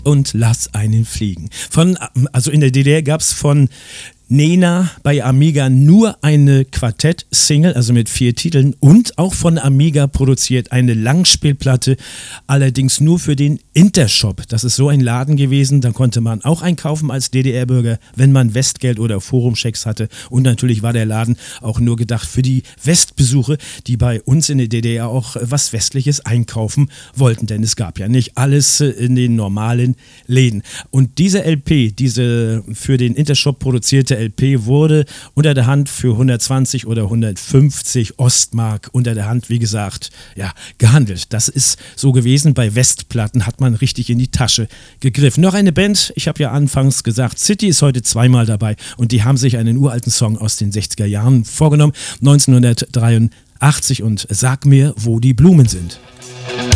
und lass einen fliegen. Also in der DDR gab es von Nena bei Amiga nur eine Quartett-Single, also mit 4 Titeln, und auch von Amiga produziert eine Langspielplatte, allerdings nur für den Intershop. Das ist so ein Laden gewesen, da konnte man auch einkaufen als DDR-Bürger, wenn man Westgeld oder Forumchecks hatte, und natürlich war der Laden auch nur gedacht für die Westbesucher, die bei uns in der DDR auch was Westliches einkaufen wollten, denn es gab ja nicht alles in den normalen Läden. Und diese LP, diese für den Intershop produzierte LP, wurde unter der Hand für 120 oder 150 Ostmark unter der Hand, wie gesagt, ja, gehandelt. Das ist so gewesen. Bei Westplatten hat man richtig in die Tasche gegriffen. Noch eine Band, ich habe ja anfangs gesagt, City ist heute zweimal dabei und die haben sich einen uralten Song aus den 60er Jahren vorgenommen, 1983, und Sag mir, wo die Blumen sind.